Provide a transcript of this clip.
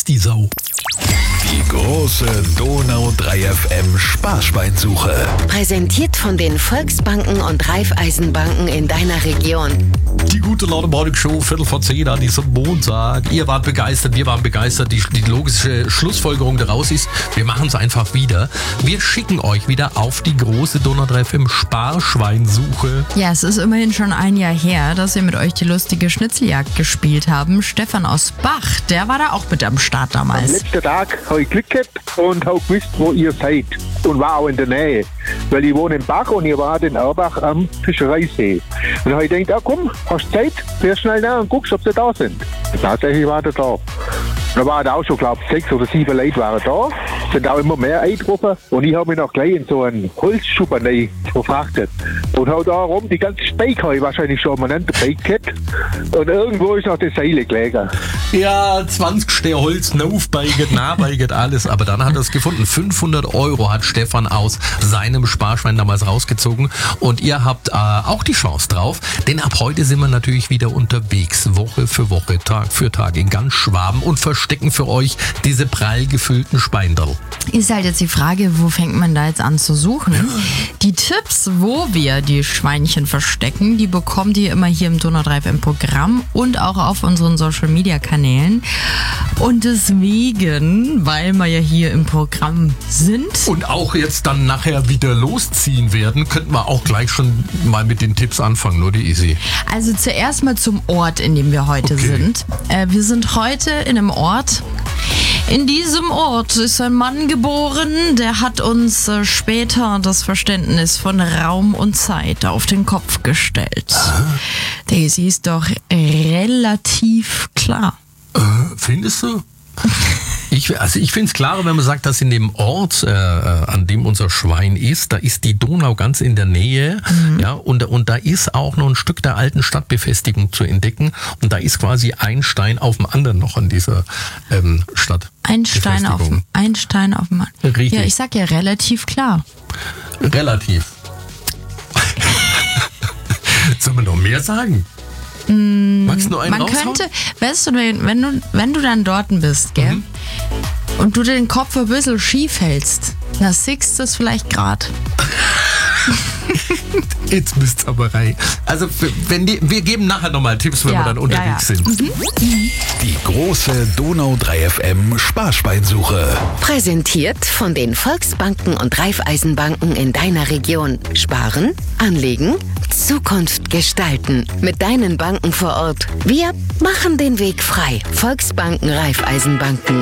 ist die Sau. Die große Donau 3 FM Sparschweinsuche. Präsentiert von den Volksbanken und Raiffeisenbanken in deiner Region. Die gute Laune Morning Show, 10:15 an diesem Montag. Ihr wart begeistert, wir waren begeistert. Die logische Schlussfolgerung daraus ist, wir machen es einfach wieder. Wir schicken euch wieder auf die große Donau 3 FM Sparschweinsuche. Ja, es ist immerhin schon ein Jahr her, dass wir mit euch die lustige Schnitzeljagd gespielt haben. Stefan aus Bach, der war da auch mit am Start Am damals. letzten Tag habe ich Glück gehabt und habe gewusst, wo ihr seid. Und war auch in der Nähe. Weil ich wohne in Bach und ihr wart in Erbach am Fischereisee. Und da habe ich gedacht, komm, hast du Zeit? Fährst schnell nach und guckst, ob sie da sind. Und tatsächlich war der da. Da waren auch schon, glaube ich, 6 oder 7 Leute waren da. Sind auch immer mehr eingetroffen. Und ich habe mich noch gleich in so einen Holzschuber verfrachtet. Und habe da rum die ganze Speck habe ich wahrscheinlich schon mal dabei gehabt. Und irgendwo ist noch das Seil gelegen. Ja, 20 Stär Holz, aufbeiget, nahbeiget, alles. Aber dann hat er es gefunden. 500 € hat Stefan aus seinem Sparschwein damals rausgezogen. Und ihr habt auch die Chance drauf. Denn ab heute sind wir natürlich wieder unterwegs. Woche für Woche, Tag für Tag in ganz Schwaben und verstecken für euch diese prall gefüllten Speinderl. Ist halt jetzt die Frage, wo fängt man da jetzt an zu suchen? Die Tipps, wo wir die Schweinchen verstecken, die bekommt ihr immer hier im Donau 3 FM Programm und auch auf unseren Social Media Kanälen. Und deswegen, weil wir ja hier im Programm sind. Und auch jetzt dann nachher wieder losziehen werden, könnten wir auch gleich schon mal mit den Tipps anfangen, nur die Easy. Also zuerst mal zum Ort, in dem wir heute sind. Wir sind heute in einem Ort. In diesem Ort ist ein Mann geboren, der hat uns später das Verständnis von Raum und Zeit auf den Kopf gestellt. Das ist doch relativ klar. Findest du? Ich finde es klarer, wenn man sagt, dass in dem Ort, an dem unser Schwein ist, da ist die Donau ganz in der Nähe, ja, und da ist auch noch ein Stück der alten Stadtbefestigung zu entdecken und da ist quasi ein Stein auf dem anderen noch an dieser Stadt. Ein Stein auf dem anderen. Richtig. Ja, ich sag ja relativ klar. Relativ. Sollen wir noch mehr sagen? Magst du noch einen Man raushauen? könnte, weißt du, wenn du dann dort bist, gell, und du den Kopf ein bisschen schief hältst, dann siehst du es vielleicht grad. Jetzt müsst's aber rein. Also, wir geben nachher nochmal Tipps, wenn wir dann unterwegs sind. Die große Donau 3 FM Sparschweinsuche. Präsentiert von den Volksbanken und Raiffeisenbanken in deiner Region. Sparen, anlegen, Zukunft gestalten. Mit deinen Banken vor Ort. Wir machen den Weg frei. Volksbanken, Raiffeisenbanken.